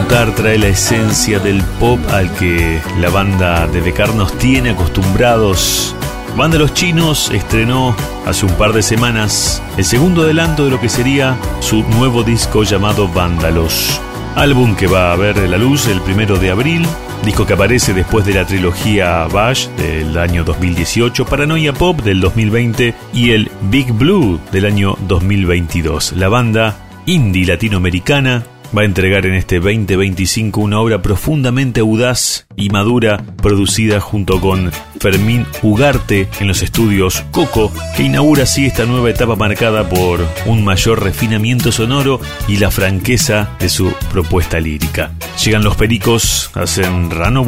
Mutar trae la esencia del pop al que la banda de Becar nos tiene acostumbrados. Vándalos Chinos estrenó hace un par de semanas el segundo adelanto de lo que sería su nuevo disco llamado Vándalos. Álbum que va a ver la luz el 1 de abril, disco que aparece después de la trilogía Bash del año 2018, Paranoia Pop del 2020 y el Big Blue del año 2022. La banda indie latinoamericana va a entregar en este 2025 una obra profundamente audaz y madura, producida junto con Fermín Ugarte en los estudios Coco, que inaugura así esta nueva etapa marcada por un mayor refinamiento sonoro y la franqueza de su propuesta lírica. Llegan los Pericos, hacen Rano